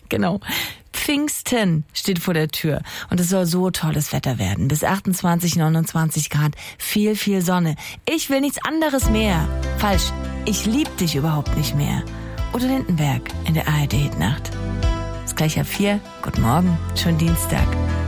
Genau. Pfingsten steht vor der Tür und es soll so tolles Wetter werden. Bis 28, 29 Grad, viel, viel Sonne. Ich will nichts anderes mehr. Falsch, ich lieb dich überhaupt nicht mehr. Udo Lindenberg in der ARD-Hitnacht. Ist gleich ab 4. Guten Morgen, schönen Dienstag.